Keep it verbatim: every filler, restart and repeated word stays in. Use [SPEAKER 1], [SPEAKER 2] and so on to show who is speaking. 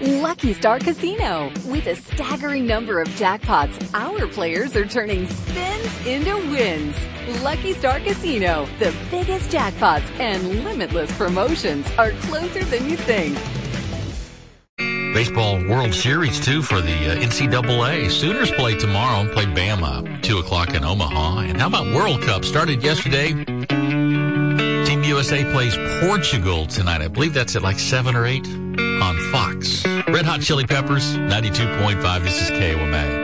[SPEAKER 1] Lucky Star Casino. With a staggering number of jackpots, our players are turning spins into wins. Lucky Star Casino. The biggest jackpots and limitless promotions are closer than you think.
[SPEAKER 2] Baseball World Series, too, for the uh, N C double A. Sooners play tomorrow and play Bama, two o'clock in Omaha. And how about World Cup? Started yesterday. Team U S A plays Portugal tonight. I believe that's at like seven or eight on Fox. Red Hot Chili Peppers, ninety-two point five. This is K O M A.